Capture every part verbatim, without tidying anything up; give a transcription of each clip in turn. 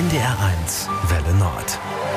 N D R eins Welle Nord.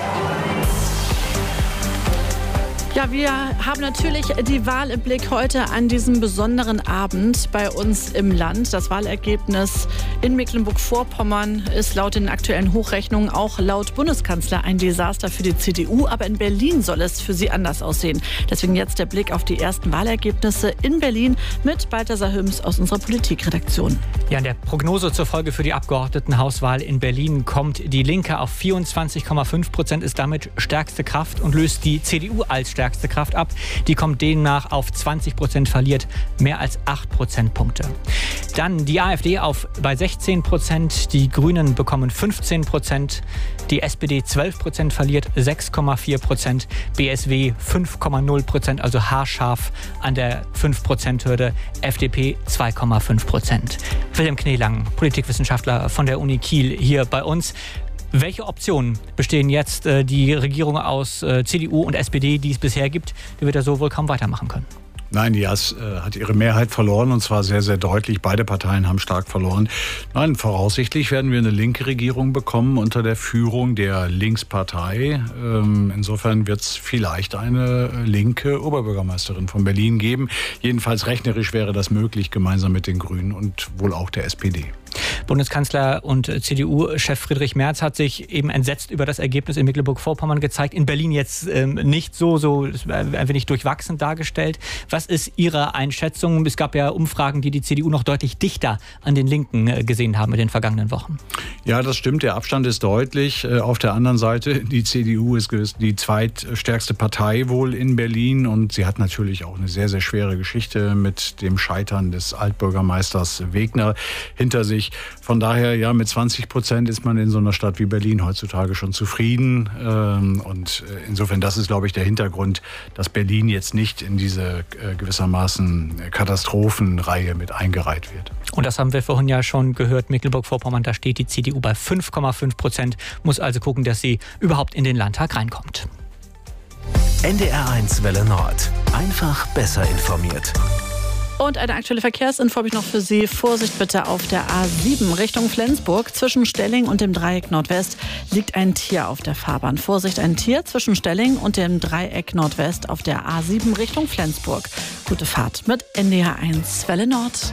Ja, wir haben natürlich die Wahl im Blick heute an diesem besonderen Abend bei uns im Land. Das Wahlergebnis in Mecklenburg-Vorpommern ist laut den aktuellen Hochrechnungen auch laut Bundeskanzler ein Desaster für die C D U. Aber in Berlin soll es für sie anders aussehen. Deswegen jetzt der Blick auf die ersten Wahlergebnisse in Berlin mit Balthasar Hüms aus unserer Politikredaktion. Ja, in der Prognose zur Folge für die Abgeordnetenhauswahl in Berlin kommt die Linke auf vierundzwanzig Komma fünf Prozent, ist damit stärkste Kraft und löst die C D U als stärkste Kraft ab. Die kommt demnach auf zwanzig Prozent, verliert mehr als acht Prozentpunkte. Dann die AfD auf bei sechzehn Prozent, die Grünen bekommen fünfzehn Prozent, die S P D zwölf Prozent, verliert sechs Komma vier Prozent, B S W fünf Komma null Prozent, also haarscharf an der fünf Prozent Hürde, F D P zwei Komma fünf Prozent. Wilhelm Kneelang, Politikwissenschaftler von der Uni Kiel, hier bei uns. Welche Optionen bestehen jetzt äh, die Regierung aus äh, C D U und S P D, die es bisher gibt? Die wird ja so wohl kaum weitermachen können. Nein, die äh, hat ihre Mehrheit verloren und zwar sehr, sehr deutlich. Beide Parteien haben stark verloren. Nein, voraussichtlich werden wir eine linke Regierung bekommen unter der Führung der Linkspartei. Ähm, insofern wird es vielleicht eine linke Oberbürgermeisterin von Berlin geben. Jedenfalls rechnerisch wäre das möglich, gemeinsam mit den Grünen und wohl auch der S P D. Bundeskanzler und C D U-Chef Friedrich Merz hat sich eben entsetzt über das Ergebnis in Mecklenburg-Vorpommern gezeigt. In Berlin jetzt ähm, nicht so, so ein wenig durchwachsen dargestellt. Was ist Ihre Einschätzung? Es gab ja Umfragen, die die C D U noch deutlich dichter an den Linken äh, gesehen haben in den vergangenen Wochen. Ja, das stimmt. Der Abstand ist deutlich. Auf der anderen Seite, die C D U ist die zweitstärkste Partei wohl in Berlin und sie hat natürlich auch eine sehr, sehr schwere Geschichte mit dem Scheitern des Altbürgermeisters Wegner hinter sich. Von daher, ja, mit zwanzig Prozent ist man in so einer Stadt wie Berlin heutzutage schon zufrieden. Und insofern, das ist, glaube ich, der Hintergrund, dass Berlin jetzt nicht in diese gewissermaßen Katastrophenreihe mit eingereiht wird. Und das haben wir vorhin ja schon gehört, Mecklenburg-Vorpommern, da steht die C D U bei fünf Komma fünf Prozent, muss also gucken, dass sie überhaupt in den Landtag reinkommt. N D R eins Welle Nord. Einfach besser informiert. Und eine aktuelle Verkehrsinfo habe ich noch für Sie. Vorsicht bitte auf der A sieben Richtung Flensburg. Zwischen Stelling und dem Dreieck Nordwest liegt ein Tier auf der Fahrbahn. Vorsicht, ein Tier zwischen Stelling und dem Dreieck Nordwest auf der A sieben Richtung Flensburg. Gute Fahrt mit N D R eins Welle Nord.